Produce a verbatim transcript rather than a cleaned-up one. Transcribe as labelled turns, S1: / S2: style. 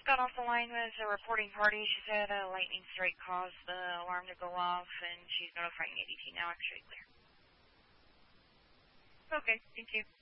S1: got off the line with a reporting party. She said a lightning strike caused the alarm to go off, and she's notifying A D T now. Actually, clear. Okay, thank you.